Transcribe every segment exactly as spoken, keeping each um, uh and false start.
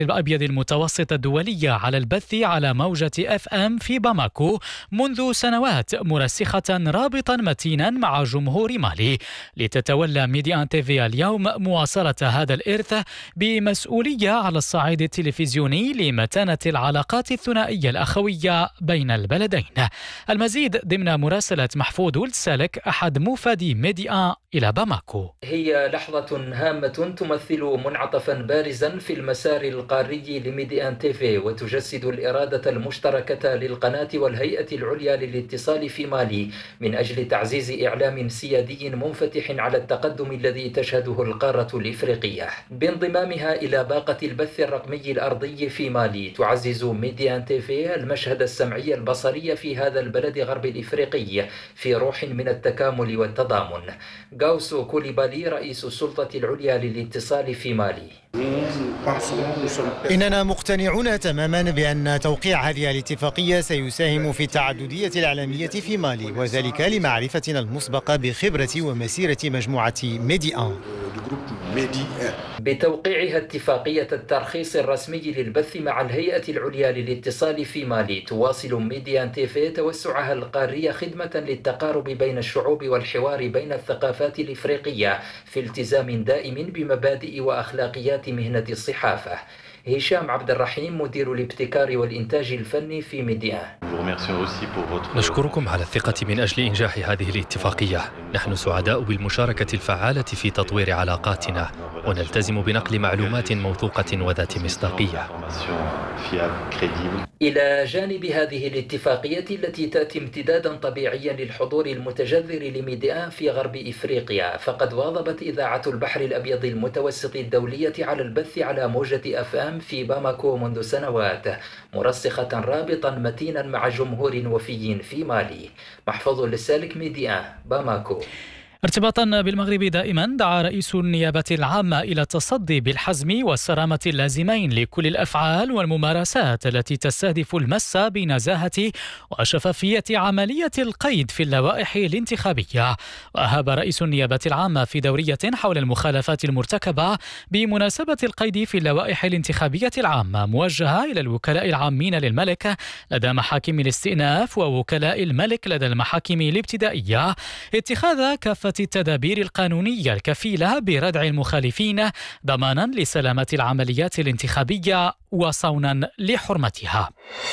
الأبيض المتوسط الدولية على البث على موجة اف ام في باماكو منذ سنوات، مرسخة رابطا متينا مع جمهور مالي. لتتولى ميديان تيفي اليوم مواصلة هذا الإرث بمسؤولية على الصعيد التلفزيوني لمتانة العلاقات الثنائية الأخوية بين البلدين. المزيد ضمن مراسلة محفوظ السالك أحد موفدي ميديان إلى باماكو. هي لحظة هامة تمثل منعطفا بارزا في المسار القاري لميديان تيفي، وتجسد الإرادة المشتركة للقناة والهيئة العليا للاتصال في مالي من أجل تعزيز إعلام سيادي منفتح على التقدم الذي تشهده القارة الإفريقية. بانضمامها إلى باقة البث الرقمي الأرضي في مالي، تعزز ميديان تيفي المشهد السمعي البصري في هذا البلد غرب الإفريقي في روح من التكامل والتضامن. غاوسو كوليبالي رئيس السلطة العليا للاتصال في مالي: إننا مقتنعون تماما بأن توقيع هذه الاتفاقية سيساهم في التعددية الإعلامية في مالي، وذلك لمعرفتنا المسبقة بخبرة ومسيرة مجموعة ميديان. بتوقيعها اتفاقية الترخيص الرسمي للبث مع الهيئة العليا للاتصال في مالي، تواصل ميديان تيفي توسعها القاري خدمة للتقارب بين الشعوب والحوار بين الثقافات الإفريقية في التزام دائم بمبادئ وأخلاقيات مهنة الصحافة. هشام عبد الرحيم مدير الابتكار والإنتاج الفني في ميديان: نشكركم على الثقة من أجل إنجاح هذه الاتفاقية. نحن سعداء بالمشاركة الفعالة في تطوير علاقاتنا، ونلتزم بنقل معلومات موثوقة وذات مصداقية. إلى جانب هذه الاتفاقية التي تأتي امتدادا طبيعيا للحضور المتجذر لميديان في غرب إفريقيا، فقد واظبت إذاعة البحر الأبيض المتوسط الدولية على البث على موجة أف أم في باماكو منذ سنوات، مرسخة رابطا متينا مع جمهور وفي في مالي. محفوظ للسالك، ميديان، باماكو. ارتباطا بالمغرب دائما، دعا رئيس النيابة العامة إلى التصدي بالحزم والصرامة اللازمين لكل الأفعال والممارسات التي تستهدف المس بنزاهة وشفافية عملية القيد في اللوائح الانتخابية. وأهاب رئيس النيابة العامة في دورية حول المخالفات المرتكبة بمناسبة القيد في اللوائح الانتخابية العامة، موجهة إلى الوكلاء العامين للملك لدى محاكم الاستئناف ووكلاء الملك لدى المحاكم الابتدائية، اتخاذ كافة التدابير القانونية الكفيلة بردع المخالفين ضمانا لسلامة العمليات الانتخابية وصونا لحرمتها.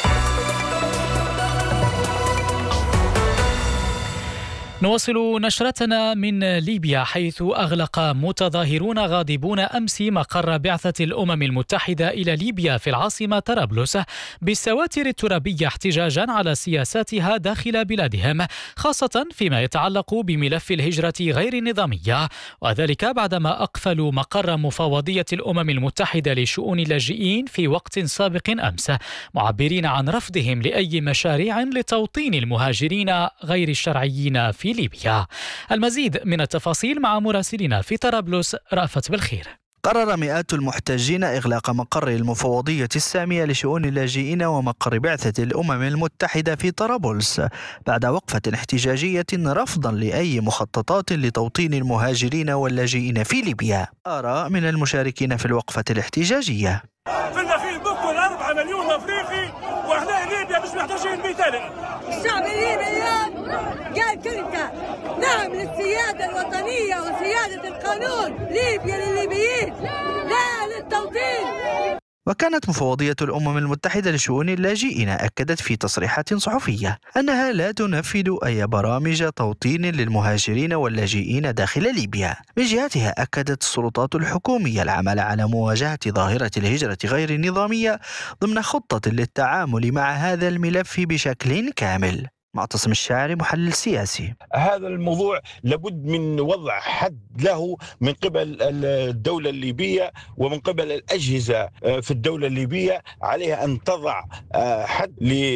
نواصل نشرتنا من ليبيا، حيث أغلق متظاهرون غاضبون أمس مقر بعثة الأمم المتحدة إلى ليبيا في العاصمة طرابلس بالسواتر الترابية احتجاجا على سياساتها داخل بلادهم، خاصة فيما يتعلق بملف الهجرة غير النظامية، وذلك بعدما أقفلوا مقر مفوضية الأمم المتحدة لشؤون اللاجئين في وقت سابق أمس، معبرين عن رفضهم لأي مشاريع لتوطين المهاجرين غير الشرعيين في ليبيا. المزيد من التفاصيل مع مراسلنا في طرابلس رأفت بالخير. قرر مئات المحتجين إغلاق مقر المفوضية السامية لشؤون اللاجئين ومقر بعثة الأمم المتحدة في طرابلس بعد وقفة احتجاجية رفضا لأي مخططات لتوطين المهاجرين واللاجئين في ليبيا. آراء من المشاركين في الوقفة الاحتجاجية: في الأخير بكل أربعة مليون أفريقي وإحنا ليبيا مش محتاجين بيتنا. الشعب الليبي اليوم قال كلمة نعم للسيادة الوطنية وسيادة القانون. ليبيا للليبيين، لا للتوطين. وكانت مفوضية الأمم المتحدة لشؤون اللاجئين أكدت في تصريحات صحفية أنها لا تنفذ أي برامج توطين للمهاجرين واللاجئين داخل ليبيا. من جهتها أكدت السلطات الحكومية العمل على مواجهة ظاهرة الهجرة غير النظامية ضمن خطة للتعامل مع هذا الملف بشكل كامل. معتصم الشاعري، محلل سياسي: هذا الموضوع لابد من وضع حد له من قبل الدولة الليبية ومن قبل الأجهزة في الدولة الليبية، عليها أن تضع حد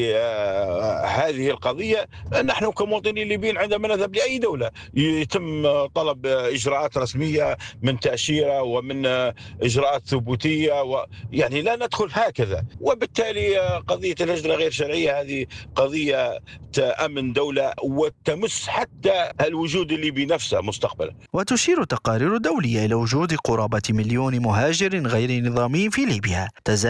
لهذه القضية. نحن كمواطنين ليبيين عندما نذهب لأي دولة يتم طلب إجراءات رسمية من تأشيرة ومن إجراءات ثبوتية، يعني لا ندخل هكذا. وبالتالي قضية الهجرة غير شرعية هذه قضية أمن دولة وتمس حتى الوجود الليبي نفسه مستقبلا. وتشير تقارير دولية إلى وجود قرابة مليون مهاجر غير نظامي في ليبيا.